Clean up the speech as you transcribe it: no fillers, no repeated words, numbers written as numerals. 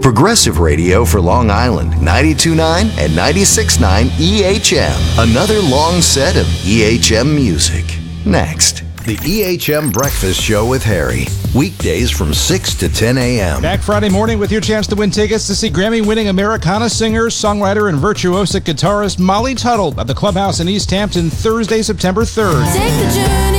Progressive Radio for Long Island, 92.9 and 96.9 EHM. Another long set of EHM music. Next, the EHM Breakfast Show with Harry. Weekdays from 6 to 10 a.m. Back Friday morning with your chance to win tickets to see Grammy-winning Americana singer, songwriter, and virtuosic guitarist Molly Tuttle at the Clubhouse in East Hampton Thursday, September 3rd. Take the journey.